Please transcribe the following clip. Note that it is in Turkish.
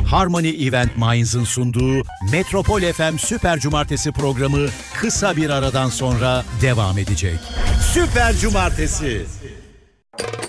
Harmony Event Minds'ın sunduğu Metropol FM Süper Cumartesi programı kısa bir aradan sonra devam edecek. Süper Cumartesi.